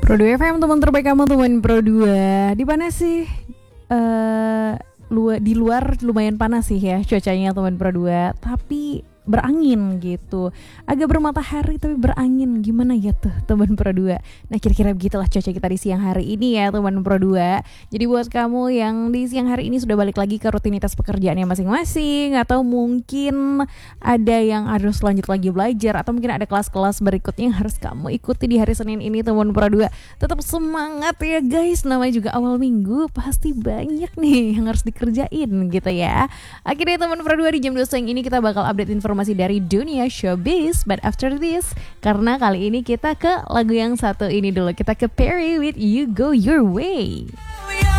Pro 2 FM, teman terbaik kamu, teman Pro 2. Di mana sih? Di luar lumayan panas sih ya cuacanya, teman Pro 2. Tapi berangin gitu. Agak bermatahari tapi berangin. Gimana ya tuh, teman Pro 2? Nah, kira-kira begitulah cuaca kita di siang hari ini ya, teman Pro 2. Jadi buat kamu yang di siang hari ini sudah balik lagi ke rutinitas pekerjaannya masing-masing, atau mungkin ada yang harus lanjut lagi belajar, atau mungkin ada kelas-kelas berikutnya yang harus kamu ikuti di hari Senin ini, teman Pro 2. Tetap semangat ya guys, namanya juga awal minggu, pasti banyak nih yang harus dikerjain gitu ya. Akhirnya teman Pro 2, di jam 2 siang ini kita bakal update informasi dari dunia showbiz. But after this, karena kali ini kita ke lagu yang satu ini dulu. Kita ke Perry with You Go Your Way.